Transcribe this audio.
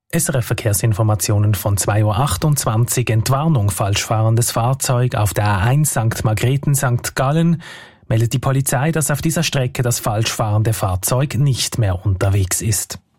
SRF Verkehrsinformationen von 2.28 Uhr. Entwarnung, falsch fahrendes Fahrzeug auf der A1 St. Margrethen St. Gallen. Meldet die Polizei, dass auf dieser Strecke das falsch fahrende Fahrzeug nicht mehr unterwegs ist.